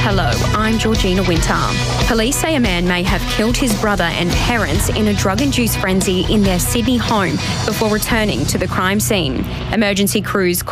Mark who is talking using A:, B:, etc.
A: Hello, I'm Georgina Winter. Police say a man may have killed his brother and parents in a drug-induced frenzy in their Sydney home before returning to the crime scene. Emergency crews